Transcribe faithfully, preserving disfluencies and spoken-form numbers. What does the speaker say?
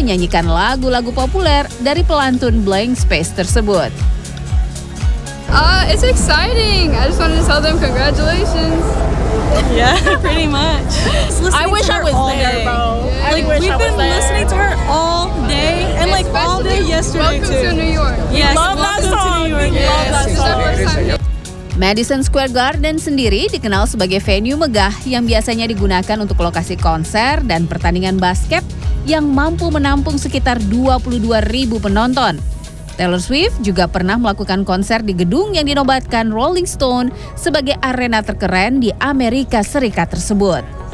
menyanyikan lagu-lagu populer dari pelantun Blank Space tersebut. Uh, it's exciting. I just wanted to tell them congratulations. Yeah, pretty much. I wish I was there, bro. Yeah. I Like, wish we've I was been there. listening to her all day and like all day yesterday Welcome too. to New York. Yes, Love that welcome to song. New York. Love Yes. that It's our song. first time here. Madison Square Garden sendiri dikenal sebagai venue megah yang biasanya digunakan untuk lokasi konser dan pertandingan basket yang mampu menampung sekitar dua puluh dua ribu penonton. Taylor Swift juga pernah melakukan konser di gedung yang dinobatkan Rolling Stone sebagai arena terkeren di Amerika Serikat tersebut.